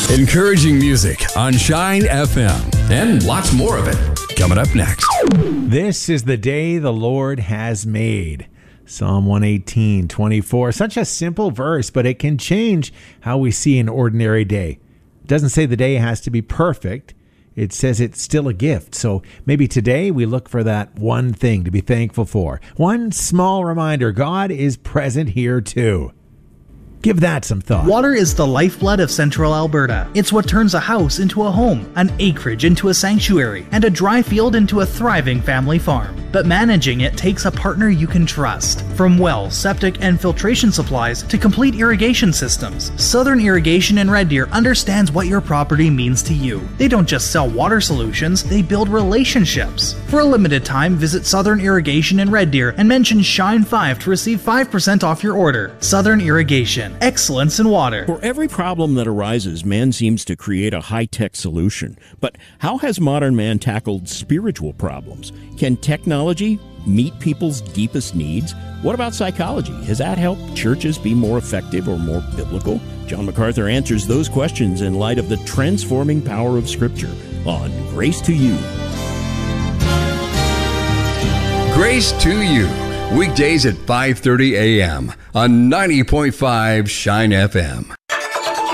Encouraging music on Shine FM and lots more of it coming up next. This is the day the Lord has made. Psalm 118:24. Such a simple verse, but it can change how we see an ordinary day. It doesn't say the day has to be perfect. It says it's still a gift. So maybe today we look for that one thing to be thankful for. One small reminder, God is present here too. Give that some thought. Water is the lifeblood of central Alberta. It's what turns a house into a home, an acreage into a sanctuary, and a dry field into a thriving family farm. But managing it takes a partner you can trust. From well, septic, and filtration supplies to complete irrigation systems, Southern Irrigation in Red Deer understands what your property means to you. They don't just sell water solutions, they build relationships. For a limited time, visit Southern Irrigation in Red Deer and mention Shine5 to receive 5% off your order. Southern Irrigation. Excellence in water. For every problem that arises, man seems to create a high-tech solution. But how has modern man tackled spiritual problems? Can technology meet people's deepest needs? What about psychology? Has that helped churches be more effective or more biblical? John MacArthur answers those questions in light of the transforming power of Scripture on Grace to You. Grace to You. Weekdays at 5:30 a.m. on 90.5 Shine FM.